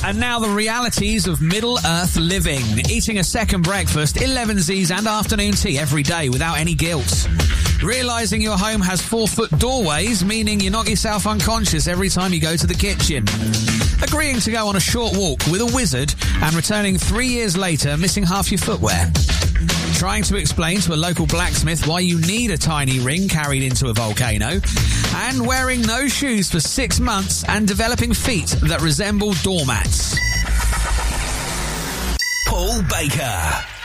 And now the realities of Middle-earth living. Eating a second breakfast, 11sies and afternoon tea every day without any guilt. Realising your home has 4-foot doorways, meaning you knock yourself unconscious every time you go to the kitchen. Agreeing to go on a short walk with a wizard and returning 3 years later missing half your footwear. Trying to explain to a local blacksmith why you need a tiny ring carried into a volcano. And wearing no shoes for 6 months and developing feet that resemble doormats. Paul Baker.